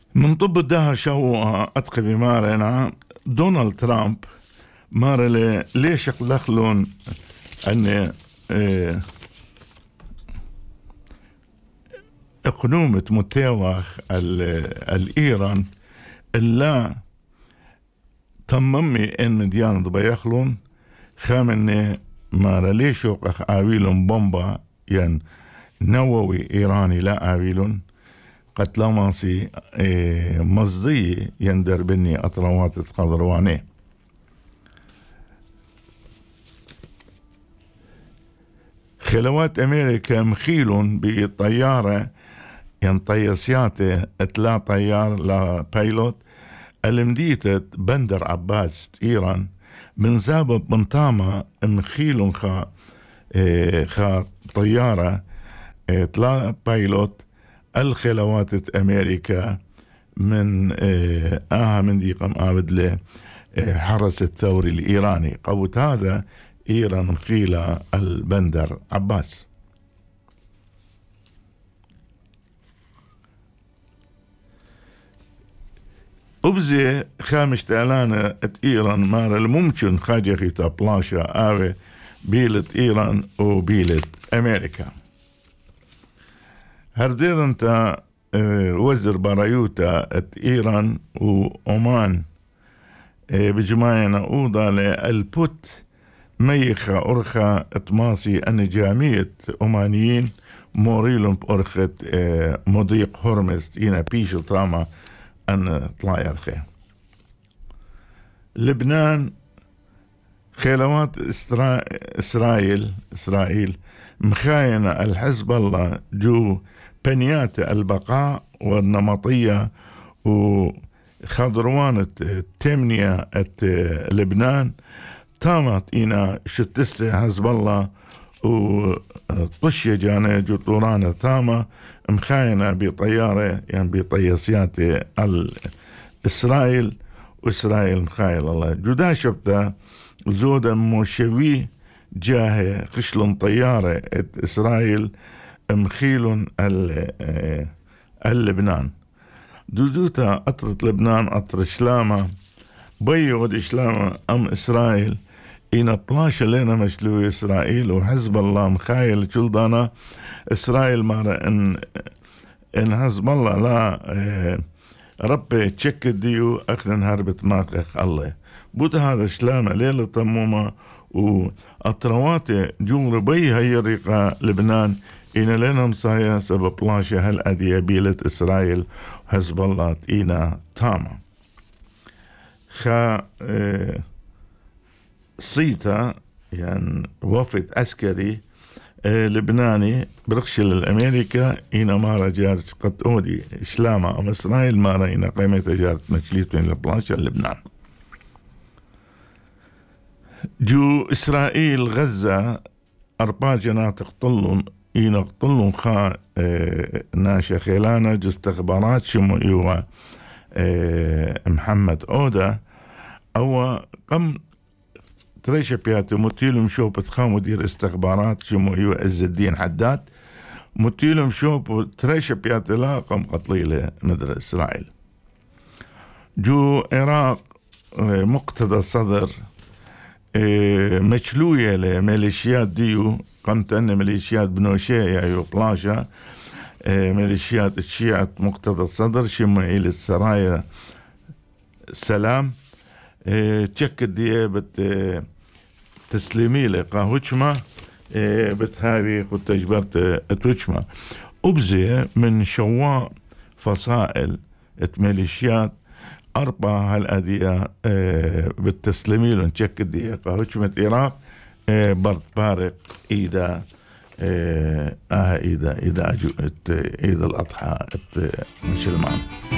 من طب الدهر شو أتقبي مارنا دونالد ترامب مارلي ليش لخلون أن اقنومة متواخ الإيران إلا تممي إن ديان بيخلون خامني مارا ليش أخ آويلون بومبا ين نووي إيراني لا آويلون قتل ماسي مصدي يندر بني أطروات القدرواني خلوات أمريكا مخيلون بطيارة ين طياسياتي اتلا طيار لا بايلوت المديتة بندر عباس إيران من زابب بنطامة مخيلون خا طيارة اتلا بايلوت الخلوات أمريكا من من دي قم آبد له حرس الثوري الإيراني قوت هذا إيران مخيلة البندر عباس. أبزي خامش تالانا إيران مار الممكن خاجة خيطة بلاشا آوي بيلت إيران وبيلت أمريكا. هردير انت وزر برايوتا إيران وعمان بجماعنا أوضا للبوت ميخا أرخا اتماسي أن جامية أمانيين موريلون بأرخة مضيق هرمز إينا بيشو طاما أن طلع يرخي. لبنان خيلوات إسرائيل مخاينة الحزب الله جو بنيات البقاء والنمطية وخضروانة تمنية لبنان تامت إنا شتسة حزب الله وطشي جانا جطورانة تامة مخاينة بطيارة يعني بطياسيات إسرائيل وإسرائيل مخايل الله جدا شبتا زودا موشوي جاه خشلون طيارة إسرائيل مخيلون اللبنان دودوتا أطرت لبنان أطر شلامة بيود شلامة أم إسرائيل إن 12 لنا مشلو إسرائيل وحزب الله مخايل جلدانا إسرائيل مارا إن حزب الله لا ربي تشك ديو أخرن هربت ماقخ الله بود هذا شلامة ليلة طمومة وأطرواتي جمر بي هي ريقة لبنان إن لنا مصايا سبب لاشة هالأدية بيلة إسرائيل وحزب الله إينا تاما خا صيتا يعني وفد عسكري لبناني برخشل الأمريكا إنا مارا جارت قد أودي إسلاما أم إسرائيل مارا إنا قيمة جارت مجليت من البلاشة لبنان جو إسرائيل غزة أربع جنات قطلون إنا قطلون خا ناشا خيلانا جو استخبارات شمو إيوا محمد أودا أو قم تريش بياتي متيلم شوب تخام مدير استخبارات شمو إيوا عز الدين حداد متيلم شوب تريش بياتي لا قم قتليله مدر إسرائيل جو عراق مقتدى الصدر مشلوية لميليشيات ديو قمت أن ميليشيات بنوشية يو بلاشا ميليشيات الشيعة مقتدى الصدر شمو إلى السرايا سلام تشك دي بت تسليمي لقا هجمة بتهاوي قد تجبرت اتوجمة أبزي من شواء فصائل ميليشيات أربعة هالأدية بالتسليمي لن تشك دي قا هجمة العراق برد بارق إيدا إيدا الأضحى مش المعنى